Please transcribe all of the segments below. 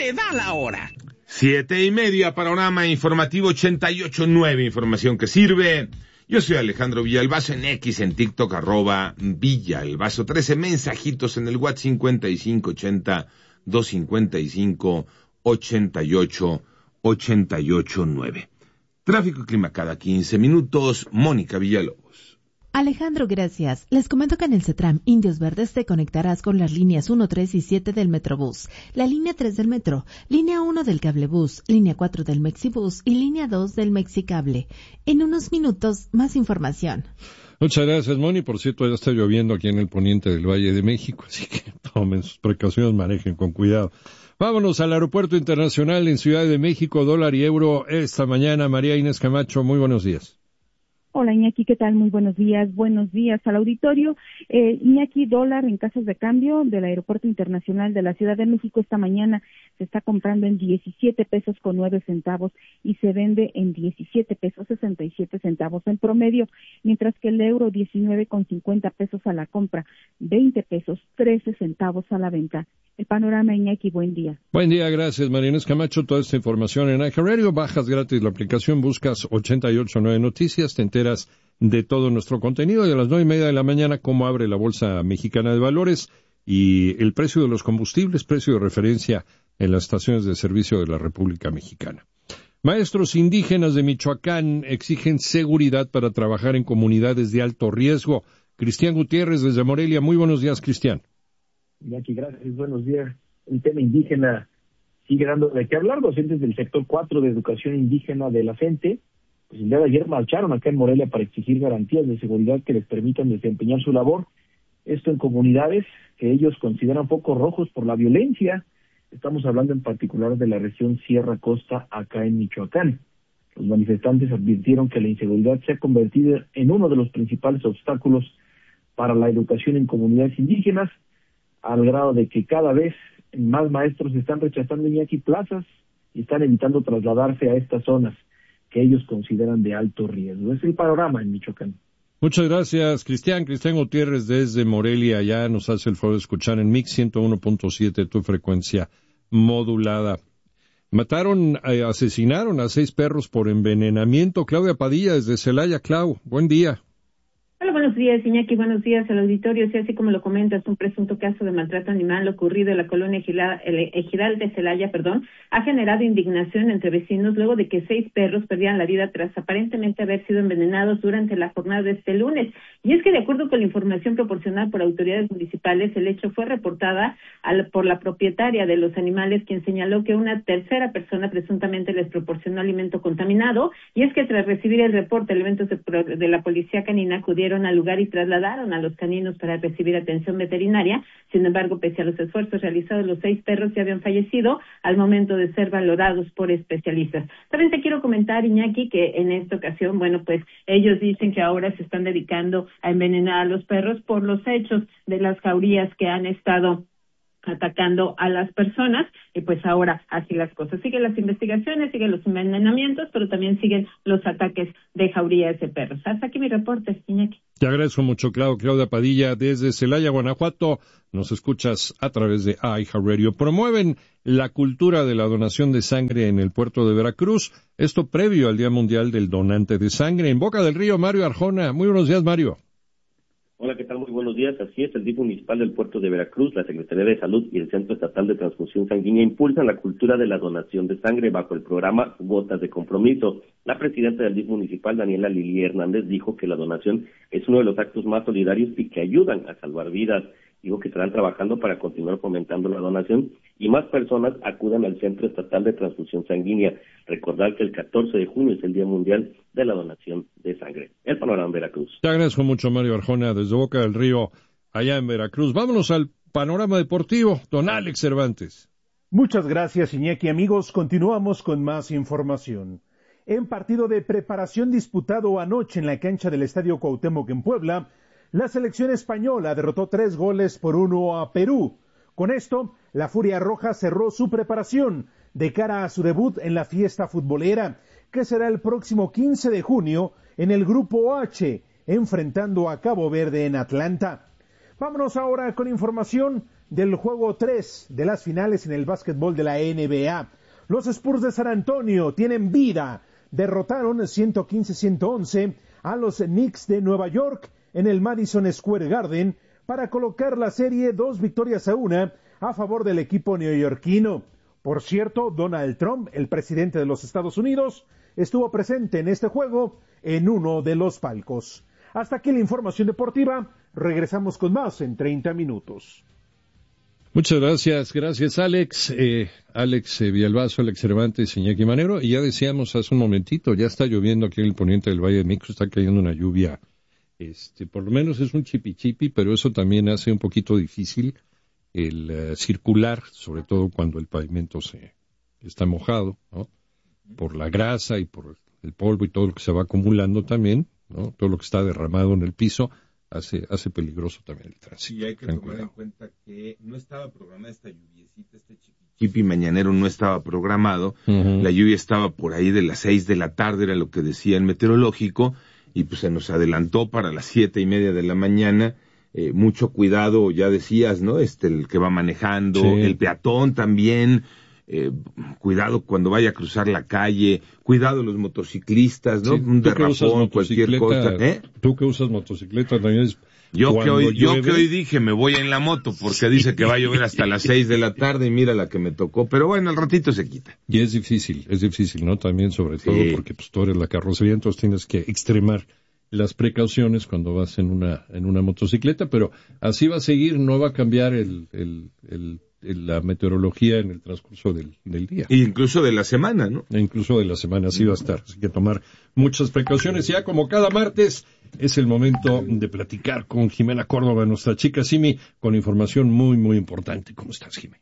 se da la hora. 7:30, panorama informativo 88.9, información que sirve. Yo soy Alejandro Villalbazo en X, en TikTok, @Villalbazo. 13 mensajitos en el WhatsApp 5580-255-8889. Tráfico y clima cada 15 minutos. Mónica Villalobos. Alejandro, gracias. Les comento que en el CETRAM Indios Verdes te conectarás con las líneas 1, 3 y 7 del Metrobús, la línea 3 del Metro, línea 1 del Cablebús, línea 4 del Mexibús y línea 2 del Mexicable. En unos minutos, más información. Muchas gracias, Moni. Por cierto, ya está lloviendo aquí en el poniente del Valle de México, así que tomen sus precauciones, manejen con cuidado. Vámonos al Aeropuerto Internacional en Ciudad de México, dólar y euro esta mañana. María Inés Camacho, muy buenos días. Hola Iñaki, ¿qué tal? Muy buenos días al auditorio. Iñaki, dólar en casas de cambio del Aeropuerto Internacional de la Ciudad de México esta mañana se está comprando en 17 pesos con 9 centavos y se vende en 17 pesos 67 centavos en promedio, mientras que el euro 19 con 50 pesos a la compra, 20 pesos 13 centavos a la venta. El panorama, Iñaki, buen día. Buen día, gracias María Inés Camacho. Toda esta información en iHeartRadio, bajas gratis la aplicación, buscas 889 Noticias, te enteras de todo nuestro contenido y a las 9:30 de la mañana cómo abre la Bolsa Mexicana de Valores y el precio de los combustibles, precio de referencia en las estaciones de servicio de la República Mexicana. Maestros indígenas de Michoacán exigen seguridad para trabajar en comunidades de alto riesgo. Cristian Gutiérrez desde Morelia, muy buenos días, Cristian. Iñaki, gracias, buenos días. El tema indígena sigue dando de qué hablar. Docentes del sector 4 de educación indígena de la CENTE, pues el día de ayer marcharon acá en Morelia para exigir garantías de seguridad que les permitan desempeñar su labor. Esto en comunidades que ellos consideran focos rojos por la violencia. Estamos hablando en particular de la región Sierra Costa, acá en Michoacán. Los manifestantes advirtieron que la inseguridad se ha convertido en uno de los principales obstáculos para la educación en comunidades indígenas, al grado de que cada vez más maestros están rechazando Iñaki plazas y están evitando trasladarse a estas zonas que ellos consideran de alto riesgo. Es el panorama en Michoacán. Muchas gracias, Cristian. Cristian Gutiérrez desde Morelia, ya nos hace el favor de escuchar en Mix 101.7, tu frecuencia modulada. Asesinaron a 6 perros por envenenamiento. Claudia Padilla desde Celaya. Clau, buen día. Hola, buenos días, Iñaki, buenos días al auditorio. Sí, así como lo comentas, un presunto caso de maltrato animal ocurrido en la colonia Ejidal de Celaya, ha generado indignación entre vecinos luego de que 6 perros perdieran la vida tras aparentemente haber sido envenenados durante la jornada de este lunes. Y es que, de acuerdo con la información proporcionada por autoridades municipales, el hecho fue reportada por la propietaria de los animales, quien señaló que una tercera persona presuntamente les proporcionó alimento contaminado. Y es que tras recibir el reporte, elementos de la policía canina acudieron al lugar y trasladaron a los caninos para recibir atención veterinaria. Sin embargo, pese a los esfuerzos realizados, los 6 perros ya habían fallecido al momento de ser valorados por especialistas. También te quiero comentar, Iñaki, que en esta ocasión, pues ellos dicen que ahora se están dedicando a envenenar a los perros por los hechos de las jaurías que han estado atacando a las personas, y pues ahora así las cosas. Siguen las investigaciones, siguen los envenenamientos, pero también siguen los ataques de jaurías de perros. Hasta aquí mi reporte, Iñaki. Te agradezco mucho, Claudia Padilla, desde Celaya, Guanajuato. Nos escuchas a través de iHeartRadio. Promueven la cultura de la donación de sangre en el puerto de Veracruz. Esto previo al Día Mundial del Donante de Sangre. En Boca del Río, Mario Arjona. Muy buenos días, Mario. Hola, ¿qué tal? Muy buenos días. Así es, el DIF municipal del puerto de Veracruz, la Secretaría de Salud y el Centro Estatal de Transfusión Sanguínea impulsan la cultura de la donación de sangre bajo el programa Gotas de Compromiso. La presidenta del DIF municipal, Daniela Lili Hernández, dijo que la donación es uno de los actos más solidarios y que ayudan a salvar vidas. Digo que estarán trabajando para continuar fomentando la donación y más personas acudan al Centro Estatal de Transfusión Sanguínea. Recordar que el 14 de junio es el Día Mundial de la Donación de Sangre. El panorama en Veracruz. Te agradezco mucho, Mario Arjona, desde Boca del Río, allá en Veracruz. Vámonos al panorama deportivo. Don Alex Cervantes. Muchas gracias, Iñaki. Amigos, continuamos con más información. En partido de preparación disputado anoche en la cancha del Estadio Cuauhtémoc en Puebla, la selección española derrotó 3-1 a Perú. Con esto, la Furia Roja cerró su preparación de cara a su debut en la fiesta futbolera, que será el próximo 15 de junio en el Grupo H, enfrentando a Cabo Verde en Atlanta. Vámonos ahora con información del juego 3 de las finales en el básquetbol de la NBA. Los Spurs de San Antonio tienen vida. Derrotaron 115-111 a los Knicks de Nueva York en el Madison Square Garden para colocar la serie 2-1 a favor del equipo neoyorquino. Por cierto, Donald Trump, el presidente de los Estados Unidos, estuvo presente en este juego en uno de los palcos. Hasta aquí la información deportiva. Regresamos con más en 30 minutos. Muchas gracias Alex. Alex Villalbazo, Alex Cervantes, Iñaki Manero. Y ya decíamos hace un momentito, ya está lloviendo aquí en el poniente del Valle de México, está cayendo una lluvia, por lo menos es un chipi, pero eso también hace un poquito difícil el circular, sobre todo cuando el pavimento está mojado, ¿no? Por la grasa y por el polvo y todo lo que se va acumulando también, ¿no? Todo lo que está derramado en el piso hace peligroso también el tránsito. Sí, hay que tomar en cuenta que no estaba programada esta lluviecita, chipi mañanero no estaba programado. Uh-huh. La lluvia estaba por ahí de las 6 de la tarde, era lo que decía el meteorológico, y pues se nos adelantó para las 7:30 de la mañana. Mucho cuidado, ya decías, ¿no? El que va manejando, sí. El peatón también. Cuidado cuando vaya a cruzar la calle, cuidado los motociclistas, ¿no? Sí, un derrapón, cualquier cosa. Tú que usas motocicleta también es... Yo que hoy dije me voy en la moto porque dice que va a llover hasta las 6 de la tarde y mira la que me tocó, pero bueno, al ratito se quita. Y es difícil, ¿no? También sobre todo porque pues tú eres la carrocería, entonces tienes que extremar las precauciones cuando vas en una motocicleta, pero así va a seguir, no va a cambiar la meteorología en el transcurso del día. E incluso de la semana, ¿no? Incluso de la semana, así va a estar. Así que tomar muchas precauciones. Ya como cada martes, es el momento de platicar con Jimena Córdoba, nuestra chica Simi, con información muy, muy importante. ¿Cómo estás, Jimena?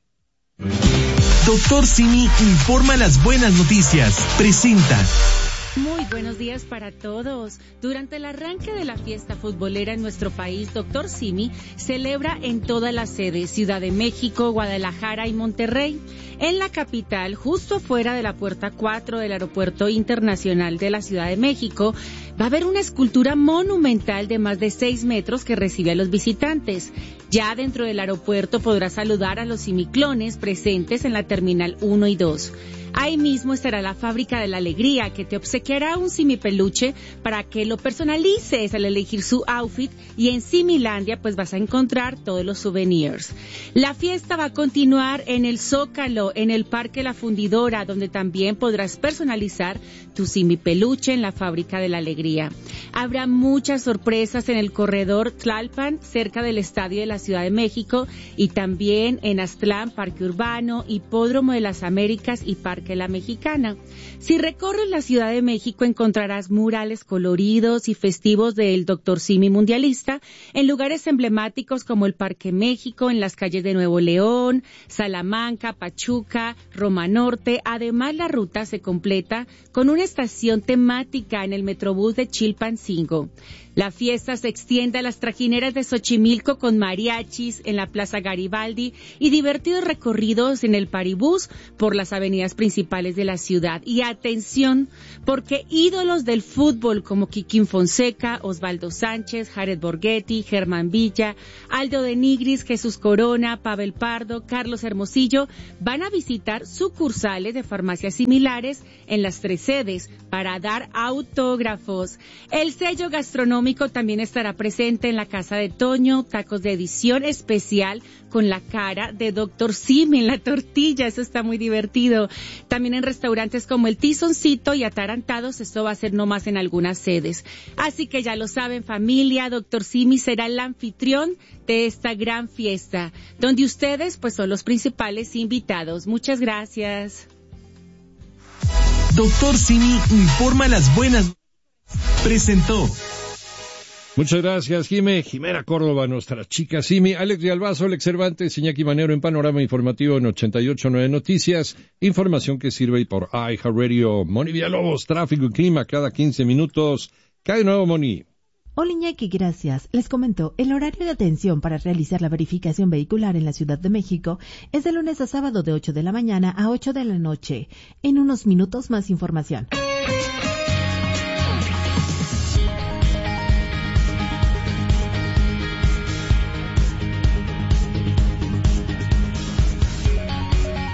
Doctor Simi informa las buenas noticias. Presenta. Muy buenos días para todos. Durante el arranque de la fiesta futbolera en nuestro país, Doctor Simi celebra en todas las sedes, Ciudad de México, Guadalajara y Monterrey. En la capital, justo afuera de la puerta 4 del Aeropuerto Internacional de la Ciudad de México, va a haber una escultura monumental de más de 6 metros que recibe a los visitantes. Ya dentro del aeropuerto podrás saludar a los simiclones presentes en la Terminal 1 y 2. Ahí mismo estará la Fábrica de la Alegría, que te obsequiará un simipeluche para que lo personalices al elegir su outfit, y en Similandia pues vas a encontrar todos los souvenirs. La fiesta va a continuar en el Zócalo, en el Parque La Fundidora, donde también podrás personalizar tu simipeluche en la Fábrica de la Alegría. Habrá muchas sorpresas en el corredor Tlalpan, cerca del Estadio de la Ciudad de México, y también en Aztlán, Parque Urbano, Hipódromo de las Américas y Parque La Mexicana. Si recorres la Ciudad de México encontrarás murales coloridos y festivos del Dr. Simi mundialista en lugares emblemáticos como el Parque México, en las calles de Nuevo León, Salamanca, Pachuca, Roma Norte. Además, la ruta se completa con una estación temática en el Metrobús de Chilpancingo. La fiesta se extiende a las trajineras de Xochimilco con mariachis en la Plaza Garibaldi y divertidos recorridos en el paribús por las avenidas principales de la ciudad. Y atención, porque ídolos del fútbol como Kikín Fonseca, Osvaldo Sánchez, Jared Borghetti, Germán Villa, Aldo de Nigris, Jesús Corona, Pavel Pardo, Carlos Hermosillo van a visitar sucursales de farmacias similares en las 3 sedes para dar autógrafos. El sello gastronómico también estará presente en la Casa de Toño, tacos de edición especial con la cara de Dr. Simi en la tortilla, eso está muy divertido. También en restaurantes como el Tizoncito y Atarantados, esto va a ser nomás en algunas sedes. Así que ya lo saben, familia, Dr. Simi será el anfitrión de esta gran fiesta, donde ustedes pues son los principales invitados. Muchas gracias. Dr. Simi informa las buenas. Presentó. Muchas gracias, Jimena Córdoba, nuestra chica Simi. Alex Villalbazo, Alex Cervantes, Iñaki Manero en Panorama Informativo en 88.9 Noticias. Información que sirve por iHeartRadio. Moni Villalobos, tráfico y clima cada 15 minutos. ¿Qué hay nuevo, Moni? Hola, Iñaki, gracias. Les comento, el horario de atención para realizar la verificación vehicular en la Ciudad de México es de lunes a sábado de 8 de la mañana a 8 de la noche. En unos minutos más información.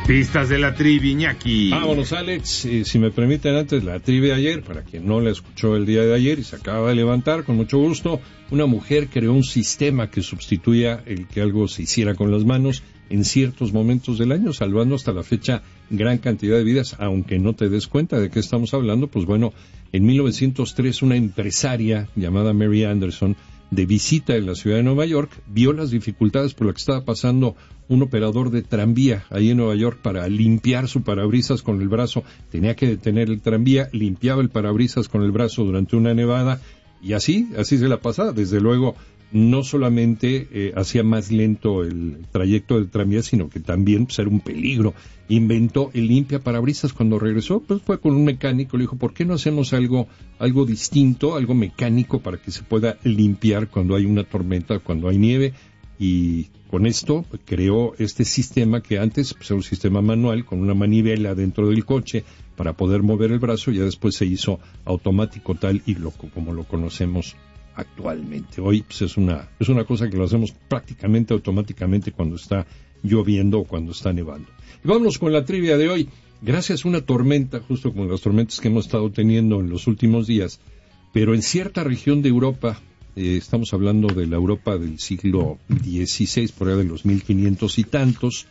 Pistas de la trivia, Iñaki. Vámonos, Alex. Si me permiten, antes la trivia de ayer, para quien no la escuchó el día de ayer y se acaba de levantar, con mucho gusto, una mujer creó un sistema que sustituía el que algo se hiciera con las manos en ciertos momentos del año, salvando hasta la fecha gran cantidad de vidas, aunque no te des cuenta de qué estamos hablando. Pues bueno, en 1903 una empresaria llamada Mary Anderson, de visita en la ciudad de Nueva York, vio las dificultades por las que estaba pasando un operador de tranvía ahí en Nueva York para limpiar su parabrisas con el brazo. Tenía que detener el tranvía, limpiaba el parabrisas con el brazo durante una nevada, y así se la pasaba. Desde luego, no solamente hacía más lento el trayecto del tranvía, sino que también pues, era un peligro. Inventó el limpia parabrisas. Cuando regresó, pues fue con un mecánico, le dijo, ¿por qué no hacemos algo distinto, algo mecánico para que se pueda limpiar cuando hay una tormenta, cuando hay nieve? Y con esto creó este sistema que antes pues, era un sistema manual con una manivela dentro del coche para poder mover el brazo, y ya después se hizo automático tal y como lo conocemos actualmente. Hoy pues, es una cosa que lo hacemos prácticamente automáticamente cuando está lloviendo o cuando está nevando. Y vámonos con la trivia de hoy. Gracias a una tormenta, justo como las tormentas que hemos estado teniendo en los últimos días, pero en cierta región de Europa, estamos hablando de la Europa del siglo XVI, por allá de los 1500 y tantos,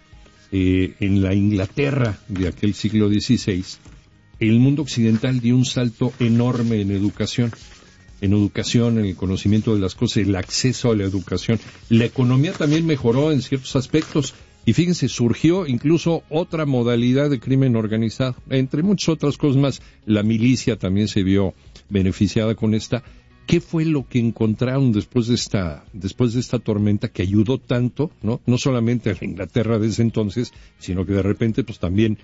en la Inglaterra de aquel siglo XVI, el mundo occidental dio un salto enorme en educación, en el conocimiento de las cosas, el acceso a la educación. La economía también mejoró en ciertos aspectos, y fíjense, surgió incluso otra modalidad de crimen organizado, entre muchas otras cosas más. La milicia también se vio beneficiada con esta. ¿Qué fue lo que encontraron después de esta tormenta que ayudó tanto, no solamente a la Inglaterra de ese entonces, sino que de repente pues también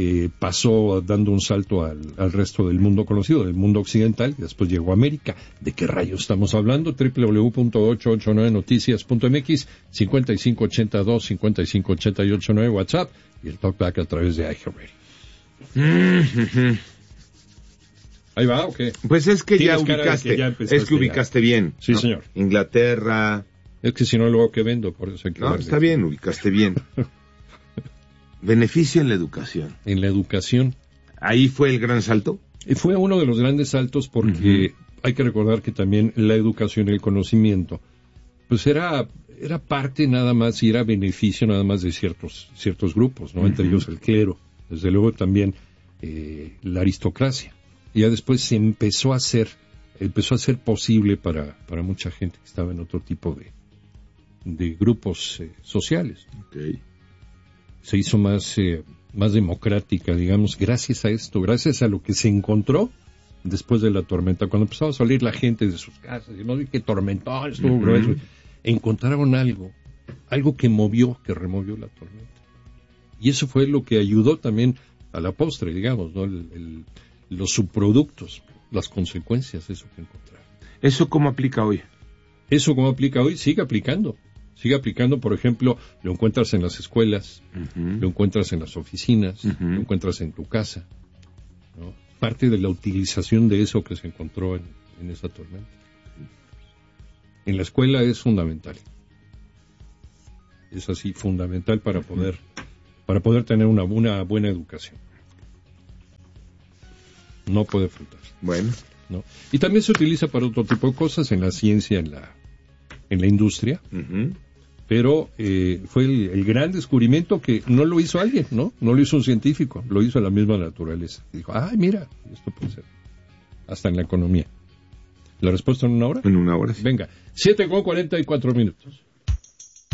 pasó dando un salto al resto del mundo conocido, del mundo occidental, y después llegó a América? ¿De qué rayos estamos hablando? www.889noticias.mx, 5582-5588-9 WhatsApp, y el talkback a través de iHeartRadio. ¿Ahí va o qué? Pues es que ya ubicaste bien. Sí, ¿no? Señor. Inglaterra. Es que si no, luego que vendo, por eso hay que está bien, ubicaste bien. Beneficio en la educación. En la educación. ¿Ahí fue el gran salto? Fue uno de los grandes saltos porque hay que recordar que también la educación, el conocimiento, pues era parte nada más y era beneficio nada más de ciertos grupos, ¿no? Entre ellos el clero, desde luego también la aristocracia. Y ya después se empezó a hacer posible para mucha gente que estaba en otro tipo de grupos sociales. Okay. Se hizo más democrática, digamos, gracias a esto, gracias a lo que se encontró después de la tormenta. Cuando empezaba a salir la gente de sus casas, y no vi que tormentón, estuvo grueso, encontraron algo que removió la tormenta. Y eso fue lo que ayudó también a la postre, digamos, ¿no? Los subproductos, las consecuencias de eso que encontraron. ¿Eso cómo aplica hoy? Eso cómo aplica hoy, sigue aplicando, por ejemplo, lo encuentras en las escuelas, lo encuentras en las oficinas, lo encuentras en tu casa, ¿no? Parte de la utilización de eso que se encontró en esa tormenta. En la escuela es fundamental. Es así, fundamental para poder tener una buena educación. No puede faltar. Bueno. ¿No? Y también se utiliza para otro tipo de cosas, en la ciencia, en la industria. Pero fue el gran descubrimiento que no lo hizo alguien, ¿no? No lo hizo un científico, lo hizo la misma naturaleza. Dijo, mira, esto puede ser. Hasta en la economía. ¿La respuesta en una hora? En una hora, sí. Venga, 7:44.